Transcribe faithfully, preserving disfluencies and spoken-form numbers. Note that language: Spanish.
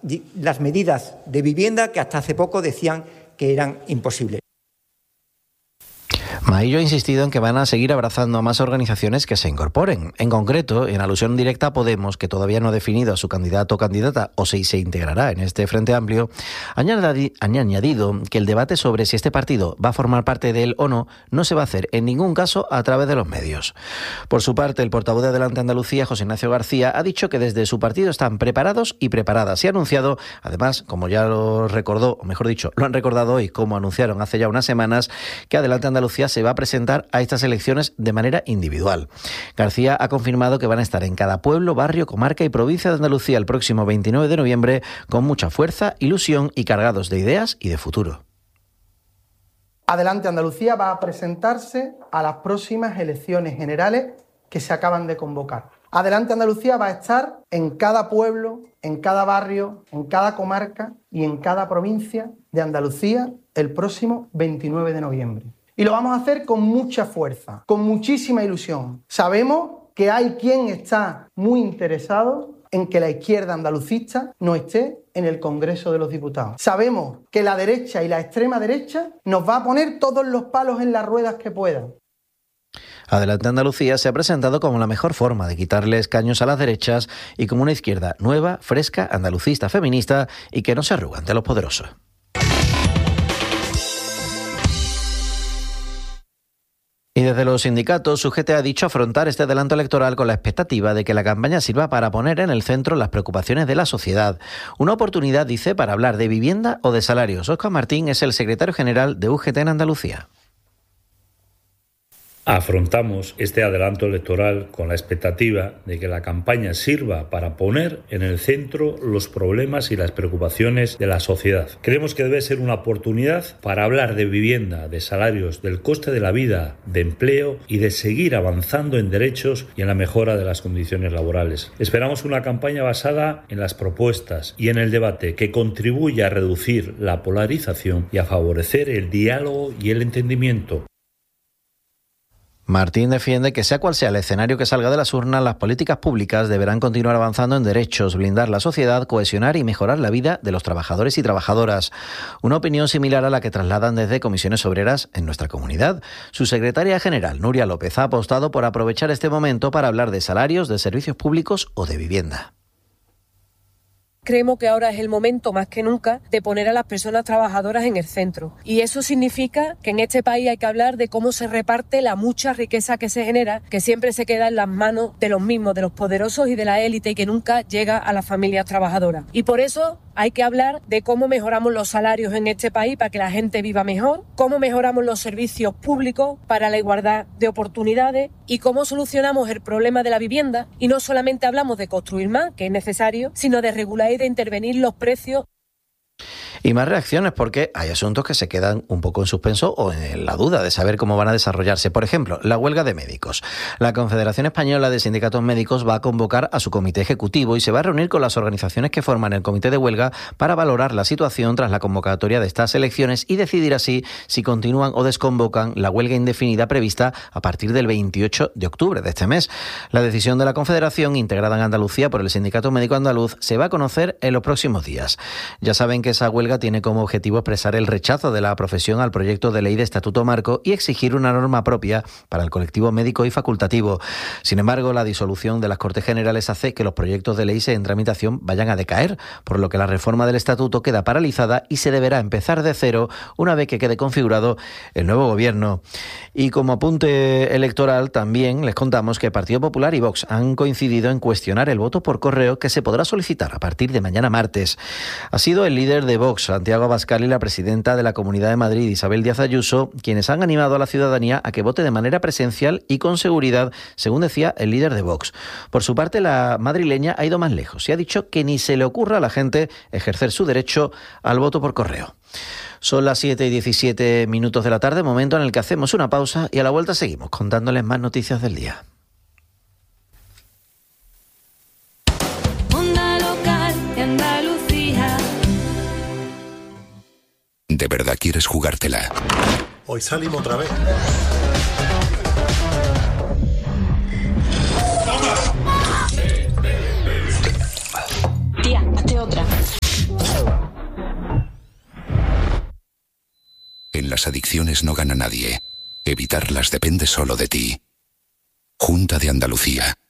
las medidas de vivienda que hasta hace poco decían que eran imposibles. Maillo ha insistido en que van a seguir abrazando a más organizaciones que se incorporen. En concreto, en alusión directa a Podemos, que todavía no ha definido a su candidato o candidata o si se integrará en este Frente Amplio, han añadido que el debate sobre si este partido va a formar parte de él o no no se va a hacer en ningún caso a través de los medios. Por su parte, el portavoz de Adelante Andalucía, José Ignacio García, ha dicho que desde su partido están preparados y preparadas y ha anunciado, además, como ya lo recordó, o mejor dicho, lo han recordado hoy, como anunciaron hace ya unas semanas, que Adelante Andalucía se va a presentar a estas elecciones de manera individual. García ha confirmado que van a estar en cada pueblo, barrio, comarca y provincia de Andalucía el próximo veintinueve de noviembre con mucha fuerza, ilusión y cargados de ideas y de futuro. Adelante Andalucía va a presentarse a las próximas elecciones generales que se acaban de convocar. Adelante Andalucía va a estar en cada pueblo, en cada barrio, en cada comarca y en cada provincia de Andalucía el próximo veintinueve de noviembre. Y lo vamos a hacer con mucha fuerza, con muchísima ilusión. Sabemos que hay quien está muy interesado en que la izquierda andalucista no esté en el Congreso de los Diputados. Sabemos que la derecha y la extrema derecha nos va a poner todos los palos en las ruedas que puedan. Adelante Andalucía se ha presentado como la mejor forma de quitarle escaños a las derechas y como una izquierda nueva, fresca, andalucista, feminista y que no se arruga ante los poderosos. Y desde los sindicatos, U G T ha dicho afrontar este adelanto electoral con la expectativa de que la campaña sirva para poner en el centro las preocupaciones de la sociedad. Una oportunidad, dice, para hablar de vivienda o de salarios. Óscar Martín es el secretario general de U G T en Andalucía. Afrontamos este adelanto electoral con la expectativa de que la campaña sirva para poner en el centro los problemas y las preocupaciones de la sociedad. Creemos que debe ser una oportunidad para hablar de vivienda, de salarios, del coste de la vida, de empleo y de seguir avanzando en derechos y en la mejora de las condiciones laborales. Esperamos una campaña basada en las propuestas y en el debate que contribuya a reducir la polarización y a favorecer el diálogo y el entendimiento. Martín defiende que sea cual sea el escenario que salga de las urnas, las políticas públicas deberán continuar avanzando en derechos, blindar la sociedad, cohesionar y mejorar la vida de los trabajadores y trabajadoras. Una opinión similar a la que trasladan desde Comisiones Obreras en nuestra comunidad. Su secretaria general, Nuria López, ha apostado por aprovechar este momento para hablar de salarios, de servicios públicos o de vivienda. Creemos que ahora es el momento más que nunca de poner a las personas trabajadoras en el centro. Y eso significa que en este país hay que hablar de cómo se reparte la mucha riqueza que se genera, que siempre se queda en las manos de los mismos, de los poderosos y de la élite y que nunca llega a las familias trabajadoras. Y por eso hay que hablar de cómo mejoramos los salarios en este país para que la gente viva mejor, cómo mejoramos los servicios públicos para la igualdad de oportunidades y cómo solucionamos el problema de la vivienda. Y no solamente hablamos de construir más, que es necesario, sino de regular y de intervenir los precios. Y más reacciones porque hay asuntos que se quedan un poco en suspenso o en la duda de saber cómo van a desarrollarse. Por ejemplo, la huelga de médicos. La Confederación Española de Sindicatos Médicos va a convocar a su comité ejecutivo y se va a reunir con las organizaciones que forman el comité de huelga para valorar la situación tras la convocatoria de estas elecciones y decidir así si continúan o desconvocan la huelga indefinida prevista a partir del veintiocho de octubre de este mes. La decisión de la Confederación, integrada en Andalucía por el Sindicato Médico Andaluz, se va a conocer en los próximos días. Ya saben que esa huelga tiene como objetivo expresar el rechazo de la profesión al proyecto de ley de Estatuto Marco y exigir una norma propia para el colectivo médico y facultativo. Sin embargo, la disolución de las Cortes Generales hace que los proyectos de ley en tramitación vayan a decaer, por lo que la reforma del Estatuto queda paralizada y se deberá empezar de cero una vez que quede configurado el nuevo gobierno. Y como apunte electoral, también les contamos que Partido Popular y Vox han coincidido en cuestionar el voto por correo que se podrá solicitar a partir de mañana martes. Ha sido el líder de Vox, Santiago Abascal, y la presidenta de la Comunidad de Madrid, Isabel Díaz Ayuso, quienes han animado a la ciudadanía a que vote de manera presencial y con seguridad, según decía el líder de Vox. Por su parte, la madrileña ha ido más lejos y ha dicho que ni se le ocurra a la gente ejercer su derecho al voto por correo. Son las siete y diecisiete minutos de la tarde, momento en el que hacemos una pausa y a la vuelta seguimos contándoles más noticias del día. Onda local de Andalucía. ¿De verdad quieres jugártela? Hoy salimos otra vez. Tía, hazte otra. las adicciones no gana nadie. Evitarlas depende solo de ti. Junta de Andalucía.